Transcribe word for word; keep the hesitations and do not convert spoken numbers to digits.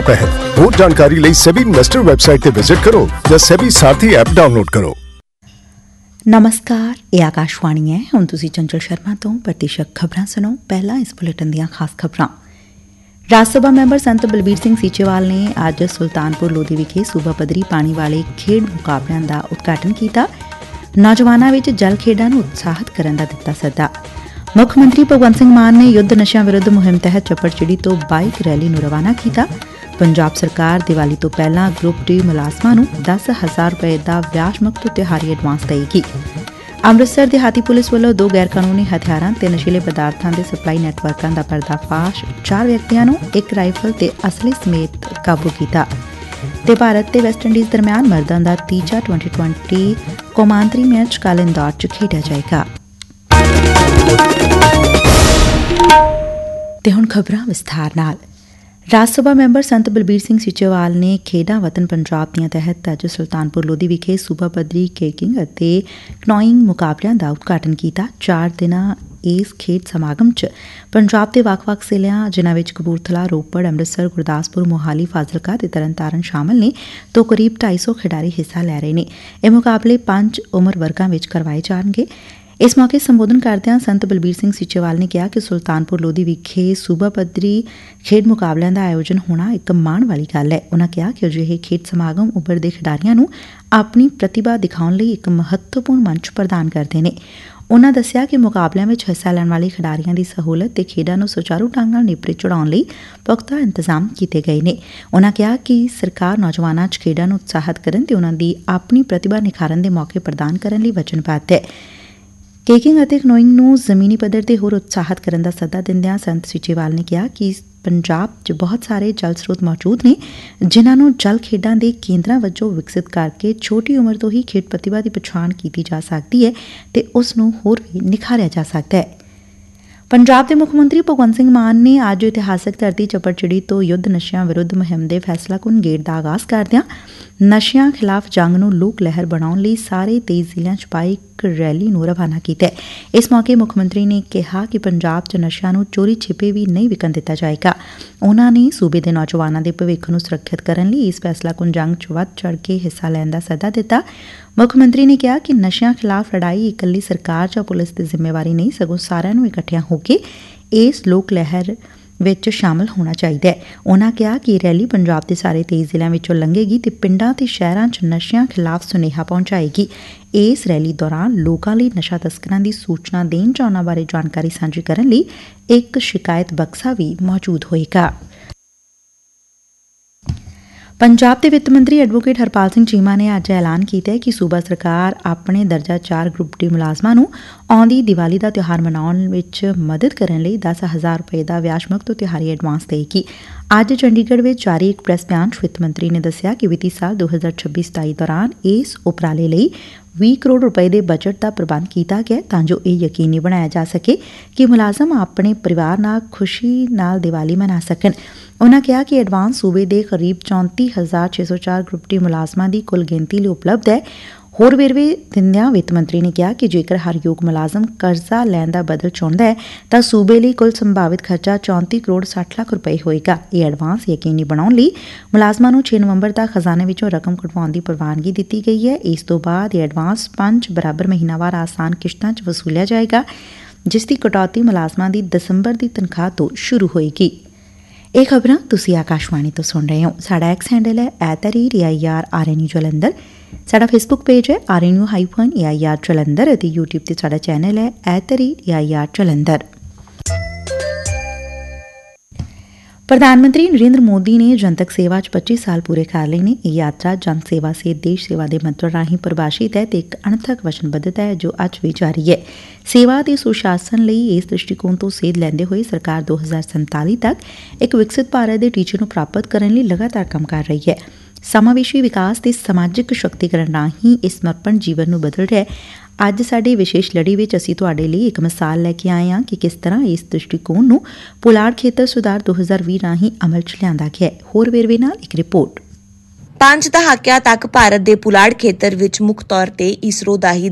तहत ਹੋਰ ਜਾਣਕਾਰੀ ਲਈ ਸੈਬੀ ਇਨਵੈਸਟਰ ਵੈਬਸਾਈਟ ਤੇ ਵਿਜ਼ਿਟ ਕਰੋ ਜਾਂ ਸੈਬੀ ਸਾਰਥੀ ਐਪ ਡਾਊਨਲੋਡ ਕਰੋ। ਨਮਸਕਾਰ, ਇਹ ਆਕਾਸ਼ਵਾਣੀ ਹੈ। ਹੁਣ ਤੁਸੀਂ ਚੰਚਲ ਸ਼ਰਮਾ ਤੋਂ ਪ੍ਰਤੀਸ਼ਤ ਖਬਰਾਂ ਸੁਣੋ। ਪਹਿਲਾਂ ਇਸ ਬੁਲੇਟਿਨ ਦੀਆਂ ਖਾਸ ਖਬਰਾਂ। ਰਾਜ ਸਭਾ ਮੈਂਬਰ ਸੰਤ ਬਲਬੀਰ ਸਿੰਘ ਸੀਚੇਵਾਲ ਨੇ ਅੱਜ ਸੁਲਤਾਨਪੁਰ ਲੋਧੀ ਵਿਖੇ ਸੂਬਾ ਪੱਧਰੀ ਪਾਣੀ ਵਾਲੇ ਖੇਡ ਮੁਕਾਬਲਿਆਂ ਦਾ ਉਦਘਾਟਨ ਕੀਤਾ। ਨੌਜਵਾਨਾਂ ਵਿੱਚ ਜਲ ਖੇਡਾਂ ਨੂੰ ਉਤਸ਼ਾਹਿਤ ਕਰਨ ਦਾ ਦਿੱਤਾ ਸੱਦਾ। ਮੁੱਖ ਮੰਤਰੀ ਭਗਵੰਤ ਸਿੰਘ ਮਾਨ ਨੇ ਯੁੱਧ ਨਸ਼ਿਆਂ ਵਿਰੁੱਧ ਮੁਹਿੰਮ ਤਹਿਤ ਚੱਪੜਚਿੜੀ ਤੋਂ ਬਾਈਕ ਰੈਲੀ ਨੂੰ ਰਵਾਨਾ ਕੀਤਾ। ਪੰਜਾਬ ਸਰਕਾਰ ਦੀਵਾਲੀ ਤੋਂ ਪਹਿਲਾਂ ਗਰੁੱਪ ਡੀ ਮੁਲਾਜ਼ਮਾਂ ਨੂੰ ਦਸ ਹਜ਼ਾਰ ਰੁਪਏ ਦਾ ਵਿਆਜ ਮੁਕਤ ਤਿਉਹਾਰੀ ਐਡਵਾਂਸ ਦੇਵੇਗੀ। ਅੰਮ੍ਰਿਤਸਰ ਦਿਹਾਤੀ ਪੁਲਿਸ ਵੱਲੋਂ ਦੋ ਗੈਰ ਕਾਨੂੰਨੀ ਹਥਿਆਰਾਂ ਤੇ ਨਸ਼ੀਲੇ ਪਦਾਰਥਾਂ ਦੇ ਸਪਲਾਈ ਨੈਟਵਰਕਾਂ ਦਾ ਪਰਦਾਫਾਸ਼। ਚਾਰ ਵਿਅਕਤੀਆਂ ਨੂੰ ਇੱਕ ਰਾਈਫਲ ਤੇ ਅਸਲੇ ਸਮੇਤ ਕਾਬੂ ਕੀਤਾ। ਤੇ ਭਾਰਤ ਤੇ ਵੈਸਟਇੰਡੀਜ਼ ਦਰਮਿਆਨ ਮਰਦਾਂ ਦਾ ਤੀਜਾ ਟਵੈਂਟੀ ਟਵੈਂਟੀ ਕੌਮਾਂਤਰੀ ਮੈਚ ਕੱਲ੍ਹ ਇੰਦੌਰ 'ਚ ਖੇਡਿਆ ਜਾਏਗਾ। ਤੇ ਹੁਣ ਖਬਰਾਂ ਵਿਸਥਾਰ ਨਾਲ। ਰਾਜ ਸਭਾ ਮੈਂਬਰ ਸੰਤ ਬਲਬੀਰ ਸਿੰਘ ਸੀਚੇਵਾਲ ਨੇ ਖੇਡਾਂ ਵਤਨ ਪੰਜਾਬ ਦੀਆਂ ਤਹਿਤ ਅੱਜ ਸੁਲਤਾਨਪੁਰ ਲੋਧੀ ਵਿਖੇ ਸੂਬਾ ਪੱਧਰੀ ਕੇਕਿੰਗ ਅਤੇ ਕਨੋਇੰਗ ਮੁਕਾਬਲਿਆਂ ਦਾ ਉਦਘਾਟਨ ਕੀਤਾ। ਚਾਰ ਦਿਨਾਂ ਇਸ ਖੇਡ ਸਮਾਗਮ 'ਚ ਪੰਜਾਬ ਦੇ ਵੱਖ-ਵੱਖ ਜ਼ਿਲ੍ਹਿਆਂ, ਜਿਨ੍ਹਾਂ ਵਿੱਚ ਕਪੂਰਥਲਾ, ਰੋਪੜ, ਅੰਮ੍ਰਿਤਸਰ, ਗੁਰਦਾਸਪੁਰ, ਮੋਹਾਲੀ, ਫਾਜ਼ਿਲਕਾ ਤੇ ਤਰਨਤਾਰਨ ਸ਼ਾਮਲ ਨੇ, ਤੋਂ ਕਰੀਬ ਢਾਈ ਸੌ ਖਿਡਾਰੀ ਹਿੱਸਾ ਲੈ ਰਹੇ ਨੇ। ਇਹ ਮੁਕਾਬਲੇ ਪੰਜ ਉਮਰ ਵਰਗਾਂ ਵਿੱਚ ਕਰਵਾਏ ਜਾਣਗੇ। ਇਸ ਮੌਕੇ ਸੰਬੋਧਨ ਕਰਦਿਆਂ ਸੰਤ ਬਲਬੀਰ ਸਿੰਘ ਸੀਚੇਵਾਲ ਨੇ ਕਿਹਾ ਕਿ ਸੁਲਤਾਨਪੁਰ ਲੋਧੀ ਵਿਖੇ ਸੂਬਾ ਪੱਧਰੀ ਖੇਡ ਮੁਕਾਬਲਿਆਂ ਦਾ ਆਯੋਜਨ ਹੋਣਾ ਇੱਕ ਮਾਣ ਵਾਲੀ ਗੱਲ ਹੈ। ਉਨਾਂ ਕਿਹਾ ਕਿ ਅਜਿਹੇ ਖੇਡ ਸਮਾਗਮ ਉੱਭਰਦੇ ਖਿਡਾਰੀਆਂ ਨੂੰ ਆਪਣੀ ਪ੍ਰਤਿਭਾ ਦਿਖਾਉਣ ਲਈ ਇੱਕ ਮਹੱਤਵਪੂਰਨ ਮੰਚ ਪ੍ਰਦਾਨ ਕਰਦੇ ਨੇ। ਉਨਾਂ ਦੱਸਿਆ ਕਿ ਮੁਕਾਬਲਿਆਂ ਵਿੱਚ ਹਿੱਸਾ ਲੈਣ ਵਾਲੇ ਖਿਡਾਰੀਆਂ ਦੀ ਸਹੂਲਤ ਤੇ ਖੇਡਾਂ ਨੂੰ ਸੁਚਾਰੂ ਢੰਗ ਨਾਲ ਨੇਪਰੇ ਚੜਾਉਣ ਲਈ ਪੁਖਤਾ ਇੰਤਜ਼ਾਮ ਕੀਤੇ ਗਏ ਨੇ। ਉਨਾਂ ਕਿਹਾ ਕਿ ਸਰਕਾਰ ਨੌਜਵਾਨਾਂ 'ਚ ਖੇਡਾਂ ਨੂੰ ਉਤਸ਼ਾਹਿਤ ਕਰਨ ਤੇ ਉਨਾਂ ਦੀ ਆਪਣੀ ਪ੍ਰਤਿਭਾ ਨਿਖਾਰਨ ਦੇ ਮੌਕੇ ਪ੍ਰਦਾਨ ਕਰਨ ਲਈ ਵਚਨਬੱਧ ਹੈ। ਕੇਕਿੰਗ ਅਤੇ ਕਨੋਇੰਗ ਨੂੰ ਜ਼ਮੀਨੀ ਪੱਧਰ ਤੇ ਹੋਰ ਉਤਸ਼ਾਹਿਤ ਕਰਨ ਦਾ ਸੱਦਾ ਦਿੰਦਿਆਂ ਸੰਤ ਸੀਚੇਵਾਲ ਨੇ ਕਿਹਾ ਕਿ ਪੰਜਾਬ 'ਚ ਬਹੁਤ ਸਾਰੇ ਜਲ ਸਰੋਤ ਮੌਜੂਦ ਨੇ, ਜਿਨ੍ਹਾਂ ਨੂੰ ਜਲ ਖੇਡਾਂ ਦੇ ਕੇਂਦਰਾਂ ਵਜੋਂ ਵਿਕਸਿਤ ਕਰਕੇ ਛੋਟੀ ਉਮਰ ਤੋਂ ਹੀ ਖੇਡ ਪ੍ਰਤਿਭਾ ਦੀ ਪਛਾਣ ਕੀਤੀ ਜਾ ਸਕਦੀ ਹੈ ਤੇ ਉਸ ਨੂੰ ਹੋਰ ਵੀ ਨਿਖਾਰਿਆ ਜਾ ਸਕਦਾ ਹੈ। ਪੰਜਾਬ ਦੇ ਮੁੱਖ ਮੰਤਰੀ ਭਗਵੰਤ ਸਿੰਘ ਮਾਨ ਨੇ ਅੱਜ ਇਤਿਹਾਸਕ ਧਰਤੀ ਚੱਪੜਚਿੜੀ ਤੋਂ ਯੁੱਧ ਨਸ਼ਿਆਂ ਵਿਰੁੱਧ ਮੁਹਿੰਮ ਦੇ ਫੈਸਲਾਕੁੰਨ ਗੇੜ ਦਾ ਆਗਾਜ਼ ਕਰਦਿਆਂ ਨਸ਼ਿਆਂ ਖਿਲਾਫ਼ ਜੰਗ ਨੂੰ ਲੋਕ ਲਹਿਰ ਬਣਾਉਣ ਲਈ ਸਾਰੇ ਤੇਈ ਜ਼ਿਲ੍ਹਿਆਂ 'ਚ ਬਾਈਕ ਰੈਲੀ ਨੂੰ ਰਵਾਨਾ ਕੀਤਾ। ਇਸ ਮੌਕੇ ਮੁੱਖ ਮੰਤਰੀ ਨੇ ਕਿਹਾ ਕਿ ਪੰਜਾਬ 'ਚ ਨਸ਼ਿਆਂ ਨੂੰ ਚੋਰੀ ਛਿਪੇ ਵੀ ਨਹੀਂ ਵਿਕਣ ਦਿੱਤਾ ਜਾਏਗਾ। ਉਨਾਂ ਨੇ ਸੂਬੇ ਦੇ ਨੌਜਵਾਨਾਂ ਦੇ ਭਵਿੱਖ ਨੂੰ ਸੁਰੱਖਿਅਤ ਕਰਨ ਲਈ ਇਸ ਫੈਸਲਾਕੁੰਨ ਜੰਗ 'ਚ ਵੱਧ ਚੜ੍ਹ ਕੇ ਹਿੱਸਾ ਲੈਣ ਦਾ ਸੱਦਾ ਦਿੱਤਾ। ਮੁੱਖ ਮੰਤਰੀ ਨੇ ਕਿਹਾ ਕਿ ਨਸ਼ਿਆਂ ਖਿਲਾਫ਼ ਲੜਾਈ ਇਕੱਲੀ ਸਰਕਾਰ ਜਾਂ ਪੁਲਿਸ ਦੀ ਜ਼ਿੰਮੇਵਾਰੀ ਨਹੀਂ, ਸਗੋਂ ਸਾਰਿਆਂ ਨੂੰ ਇਕੱਠਿਆਂ ਹੋ ਕੇ ਇਸ ਲੋਕ ਲਹਿਰ ਵਿੱਚ ਸ਼ਾਮਲ ਹੋਣਾ ਚਾਹੀਦਾ ਹੈ। ਉਨਾਂ ਕਿਹਾ ਕਿ ਇਹ ਰੈਲੀ ਪੰਜਾਬ ਦੇ ਸਾਰੇ ਤੇਈ ਜ਼ਿਲ੍ਹਿਆਂ ਵਿੱਚੋਂ ਲੰਘੇਗੀ ਤੇ ਪਿੰਡਾਂ ਤੇ ਸ਼ਹਿਰਾਂ 'ਚ ਨਸ਼ਿਆਂ ਖਿਲਾਫ਼ ਸੁਨੇਹਾ ਪਹੁੰਚਾਏਗੀ। ਇਸ ਰੈਲੀ ਦੌਰਾਨ ਲੋਕਾਂ ਲਈ ਨਸ਼ਾ ਤਸਕਰਾਂ ਦੀ ਸੂਚਨਾ ਦੇਣ ਜਾਂ ਉਨ੍ਹਾਂ ਬਾਰੇ ਜਾਣਕਾਰੀ ਸਾਂਝੀ ਕਰਨ ਲਈ ਇੱਕ ਸ਼ਿਕਾਇਤ ਬਕਸਾ ਵੀ ਮੌਜੂਦ ਹੋਏਗਾ। ਪੰਜਾਬ ਦੇ ਵਿੱਤ ਮੰਤਰੀ ਐਡਵੋਕੇਟ ਹਰਪਾਲ ਸਿੰਘ ਚੀਮਾ ਨੇ ਅੱਜ ਐਲਾਨ ਕੀਤਾ ਹੈ ਕਿ ਸੂਬਾ ਸਰਕਾਰ ਆਪਣੇ ਦਰਜਾ ਚਾਰ ਗਰੁੱਪ ਡੀ ਮੁਲਾਜ਼ਮਾਂ ਨੂੰ ਆਉਂਦੀ ਦੀਵਾਲੀ ਦਾ ਤਿਉਹਾਰ ਮਨਾਉਣ ਵਿੱਚ ਮਦਦ ਕਰਨ ਲਈ ਦਸ ਹਜ਼ਾਰ ਰੁਪਏ ਦਾ ਵਿਆਜ ਮੁਕਤ ਤਿਉਹਾਰੀ ਐਡਵਾਂਸ ਦੇਵੇਗੀ। ਅੱਜ ਚੰਡੀਗੜ੍ਹ ਵਿੱਚ ਜਾਰੀ ਇੱਕ ਪ੍ਰੈਸ ਬਿਆਨ 'ਚ ਵਿੱਤ ਮੰਤਰੀ ਨੇ ਦੱਸਿਆ ਕਿ ਵਿੱਤੀ ਸਾਲ ਦੋ ਹਜ਼ਾਰ ਛੱਬੀ ਸਤਾਈ ਦੌਰਾਨ ਇਸ ਉਪਰਾਲੇ ਲਈ ਵੀਹ ਕਰੋੜ ਰੁਪਏ ਦੇ ਬਜਟ ਦਾ ਪ੍ਰਬੰਧ ਕੀਤਾ ਗਿਆ ਤਾਂ ਜੋ ਇਹ ਯਕੀਨੀ ਬਣਾਇਆ ਜਾ ਸਕੇ ਕਿ ਮੁਲਾਜ਼ਮ ਆਪਣੇ ਪਰਿਵਾਰ ਨਾਲ ਖੁਸ਼ੀ ਨਾਲ ਦੀਵਾਲੀ ਮਨਾ ਸਕਣ। ਉਨਾਂ ਕਿਹਾ ਕਿ ਐਡਵਾਂਸ ਸੂਬੇ ਦੇ ਕਰੀਬ ਚੌਂਤੀ ਹਜ਼ਾਰ ਛੇ ਸੌ ਚਾਰ ਗਰੁੱਪ ਡੀ ਮੁਲਾਜ਼ਮਾਂ ਦੀ ਕੁੱਲ ਗਿਣਤੀ ਲਈ ਉਪਲਬਧ ਹੈ। ਹੋਰ ਵੇਰਵੇ ਦਿੰਦਿਆਂ ਵਿੱਤ ਮੰਤਰੀ ਨੇ ਕਿਹਾ ਕਿ ਜੇਕਰ ਹਰ ਯੋਗ ਮੁਲਾਜ਼ਮ ਕਰਜ਼ਾ ਲੈਣ ਦਾ ਬਦਲ ਚਾਹੁੰਦਾ ਹੈ ਤਾਂ ਸੂਬੇ ਲਈ ਕੁੱਲ ਸੰਭਾਵਿਤ ਖਰਚਾ ਚੌਂਤੀ ਕਰੋੜ ਸੱਠ ਲੱਖ ਰੁਪਏ ਹੋਏਗਾ। ਇਹ ਐਡਵਾਂਸ ਯਕੀਨੀ ਬਣਾਉਣ ਲਈ ਮੁਲਾਜ਼ਮਾਂ ਨੂੰ ਛੇ ਨਵੰਬਰ ਤੱਕ ਖਜ਼ਾਨੇ ਵਿੱਚੋਂ ਰਕਮ ਕਢਵਾਉਣ ਦੀ ਪ੍ਰਵਾਨਗੀ ਦਿੱਤੀ ਗਈ ਹੈ। ਇਸ ਤੋਂ ਬਾਅਦ ਇਹ ਐਡਵਾਂਸ ਪੰਜ ਬਰਾਬਰ ਮਹੀਨਾਵਾਰ ਆਸਾਨ ਕਿਸ਼ਤਾਂ 'ਚ ਵਸੂਲਿਆ ਜਾਏਗਾ, ਜਿਸ ਦੀ ਕਟੌਤੀ ਮੁਲਾਜ਼ਮਾਂ ਦੀ ਦਸੰਬਰ ਦੀ ਤਨਖਾਹ ਤੋਂ ਸ਼ੁਰੂ ਹੋਏਗੀ। ਇਹ ਖਬਰਾਂ ਤੁਸੀਂ ਆਕਾਸ਼ਵਾਣੀ ਤੋਂ ਸੁਣ ਰਹੇ ਹੋ। ਸਾਡਾ ਐਕਸ ਹੈਂਡਲ ਹੈ at the rate A I R R N U Jalandhar. ਸਾਡਾ ਫੇਸਬੁੱਕ ਪੇਜ ਹੈ R N U hyphen A I R Jalandhar ਅਤੇ ਯੂਟਿਊਬ ਤੇ ਸਾਡਾ ਚੈਨਲ ਹੈ at the rate A I R Jalandhar. ਪ੍ਰਧਾਨ ਮੰਤਰੀ ਨਰਿੰਦਰ ਮੋਦੀ ਨੇ ਜਨਤਕ ਸੇਵਾ 'ਚ ਪੱਚੀ ਸਾਲ ਪੂਰੇ ਕਰ ਲਏ ਨੇ। ਇਹ ਯਾਤਰਾ ਜਨ ਸੇਵਾ ਸੇ ਦੇਸ਼ ਸੇਵਾ ਦੇ ਮੰਤਰ ਰਾਹੀਂ ਪਰਿਭਾਸ਼ਿਤ ਹੈ ਤੇ ਇੱਕ ਅਣਥੱਕ ਵਚਨਬੱਧਤਾ ਹੈ ਜੋ ਅੱਜ ਵੀ ਜਾਰੀ ਹੈ। ਸੇਵਾ ਤੇ ਸੁਸ਼ਾਸਨ ਲਈ ਇਸ ਦ੍ਰਿਸ਼ਟੀਕੋਣ ਤੋਂ ਸੇਧ ਲੈਂਦੇ ਹੋਏ ਸਰਕਾਰ ਦੋ ਹਜ਼ਾਰ ਸੰਤਾਲੀ ਤੱਕ ਇੱਕ ਵਿਕਸਿਤ ਭਾਰਤ ਦੇ ਟੀਚੇ ਨੂੰ ਪ੍ਰਾਪਤ ਕਰਨ ਲਈ ਲਗਾਤਾਰ ਕੰਮ ਕਰ ਰਹੀ ਹੈ। ਸਮਾਵੇਸ਼ੀ ਵਿਕਾਸ ਤੇ ਸਮਾਜਿਕ ਸ਼ਕਤੀਕਰਨ ਰਾਹੀਂ ਇਸ ਸਮਰਪਣ ਜੀਵਨ ਨੂੰ ਬਦਲ ਰਿਹਾ ਹੈ। ਅੱਜ ਸਾਡੀ ਵਿਸ਼ੇਸ਼ ਲੜੀ ਵਿੱਚ ਅਸੀਂ ਤੁਹਾਡੇ ਲਈ ਇੱਕ ਮਿਸਾਲ ਲੈ ਕੇ ਆਏ ਹਾਂ ਕਿ ਕਿਸ ਤਰ੍ਹਾਂ ਇਸ ਦ੍ਰਿਸ਼ਟੀਕੋਣ ਨੂੰ ਪੁਲਾੜ ਖੇਤਰ ਸੁਧਾਰ ਦੋ ਹਜ਼ਾਰ ਵੀਹ ਰਾਹੀਂ ਅਮਲ 'ਚ ਲਿਆਂਦਾ ਗਿਆ ਹੈ। ਹੋਰ ਵੇਰਵੇ ਨਾਲ ਇੱਕ ਰਿਪੋਰਟ। ਪੰਜ ਦਹਾਕਿਆਂ ਤੱਕ ਭਾਰਤ ਦੇ ਪੁਲਾੜ ਖੇਤਰ ਵਿੱਚ ਮੁੱਖ ਤੌਰ ਤੇ ਇਸਰੋ ਦਾ ਹੀ